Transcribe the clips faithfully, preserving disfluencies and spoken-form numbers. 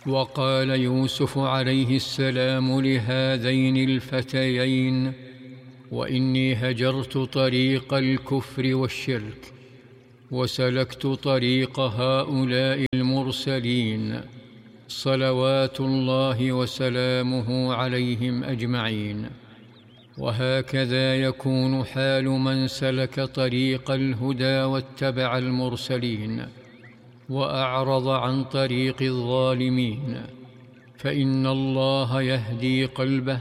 وقال يوسف عليه السلام لهذين الفتيين: وإني هجرت طريق الكفر والشرك وسلكت طريق هؤلاء المرسلين صلوات الله وسلامه عليهم أجمعين. وهكذا يكون حال من سلك طريق الهدى واتبع المرسلين وأعرض عن طريق الظالمين، فإن الله يهدي قلبه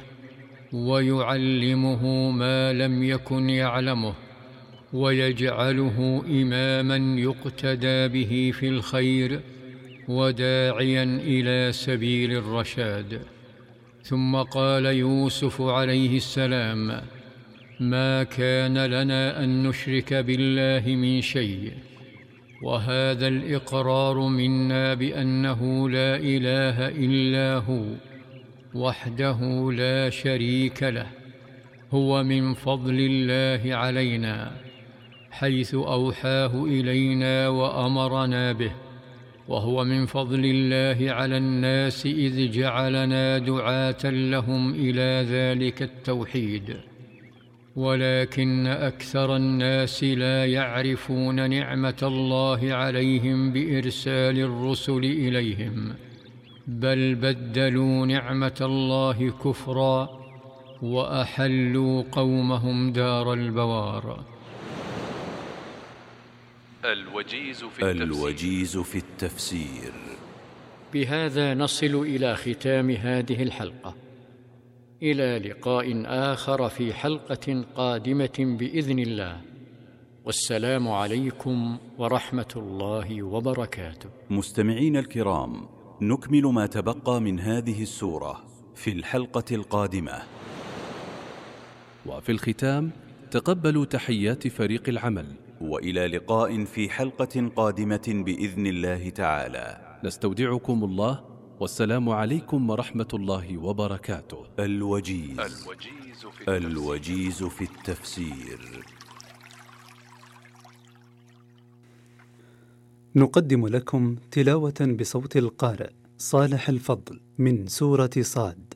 ويعلمه ما لم يكن يعلمه، ويجعله إماما يقتدى به في الخير وداعيا إلى سبيل الرشاد. ثم قال يوسف عليه السلام: ما كان لنا أن نشرك بالله من شيء، وهذا الإقرار منا بأنه لا إله إلا هو وحده لا شريك له هو من فضل الله علينا، حيث أوحاه إلينا وأمرنا به، وهو من فضل الله على الناس إذ جعلنا دعاة لهم إلى ذلك التوحيد، ولكن أكثر الناس لا يعرفون نعمة الله عليهم بإرسال الرسل إليهم، بل بدلوا نعمة الله كفرا وأحلوا قومهم دار البوار. الوجيز في التفسير, الوجيز في التفسير. بهذا نصل إلى ختام هذه الحلقة، إلى لقاء آخر في حلقة قادمة بإذن الله، والسلام عليكم ورحمة الله وبركاته. مستمعين الكرام، نكمل ما تبقى من هذه السورة في الحلقة القادمة. وفي الختام تقبلوا تحيات فريق العمل، وإلى لقاء في حلقة قادمة بإذن الله تعالى. نستودعكم الله، والسلام عليكم ورحمة الله وبركاته. الوجيز, الوجيز, في, الوجيز في التفسير. نقدم لكم تلاوة بصوت القارئ صالح الفضل من سورة صاد.